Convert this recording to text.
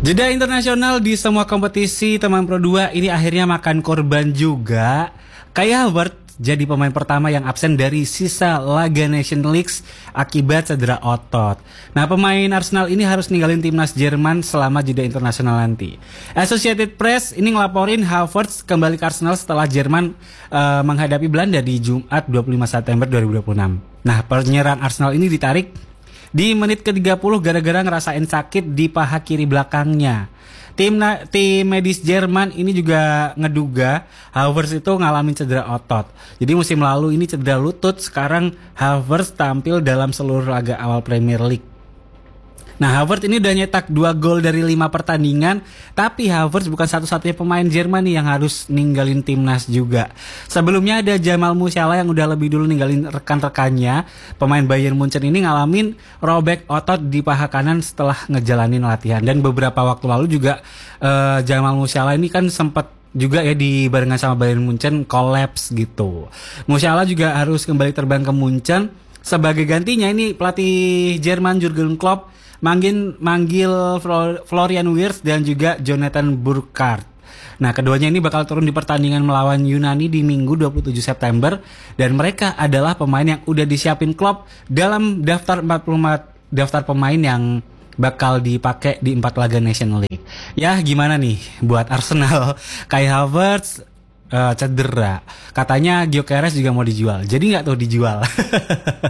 Jeda internasional di semua kompetisi teman Pro 2 ini akhirnya makan korban juga. Kai Havertz jadi pemain pertama yang absen dari sisa laga Nation League akibat cedera otot. Nah, pemain Arsenal ini harus ninggalin timnas Jerman selama jeda internasional nanti. Associated Press ini ngelaporin Havertz kembali ke Arsenal setelah Jerman menghadapi Belanda di Jumat 25 September 2026. Nah, penyerang Arsenal ini ditarik di menit ke-30 gara-gara ngerasain sakit di paha kiri belakangnya. Tim medis Jerman ini juga ngeduga Havertz itu ngalamin cedera otot. Jadi musim lalu ini cedera lutut, sekarang Havertz tampil dalam seluruh laga awal Premier League. Nah, Havertz ini udah nyetak 2 gol dari 5 pertandingan, tapi Havertz bukan satu-satunya pemain Jerman nih yang harus ninggalin timnas juga. Sebelumnya ada Jamal Musiala yang udah lebih dulu ninggalin rekan-rekannya. Pemain Bayern Munchen ini ngalamin robek otot di paha kanan setelah ngejalanin latihan. Dan beberapa waktu lalu juga Jamal Musiala ini kan sempat juga ya dibarengan sama Bayern Munchen kolaps gitu. Musiala juga harus kembali terbang ke Munchen. Sebagai gantinya ini pelatih Jerman Jurgen Klopp manggil Florian Wirtz dan juga Jonathan Burkhardt. Nah, keduanya ini bakal turun di pertandingan melawan Yunani di Minggu 27 September dan mereka adalah pemain yang udah disiapin Klopp dalam daftar 44 daftar pemain yang bakal dipakai di 4 laga Nation League. Ya, gimana nih buat Arsenal? Kai Havertz cedera. Katanya Gyökeres juga mau dijual. Jadi nggak tuh dijual.